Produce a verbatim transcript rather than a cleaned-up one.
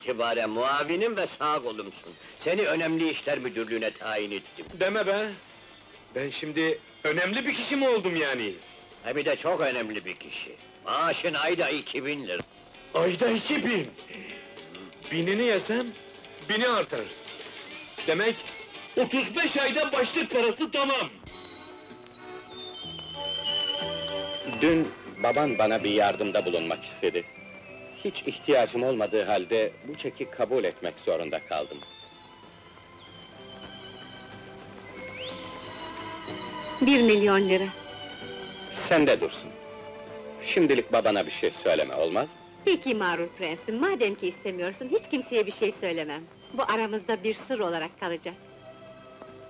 İtibaren muavinim ve sağ kolumsun. Seni önemli işler müdürlüğüne tayin ettim. Deme be! Ben şimdi önemli bir kişi mi oldum yani? Hem de çok önemli bir kişi. Maaşın ayda iki bin lira. Ayda iki bin! Binini yesem, bini artar. Demek otuz beş ayda başlık parası tamam! Dün baban bana bir yardımda bulunmak istedi. Hiç ihtiyacım olmadığı halde bu çeki kabul etmek zorunda kaldım. Bir milyon lira. Sen de dursun. Şimdilik babana bir şey söyleme, olmaz mı? Peki mağrur prensim, madem ki istemiyorsun, hiç kimseye bir şey söylemem. Bu aramızda bir sır olarak kalacak.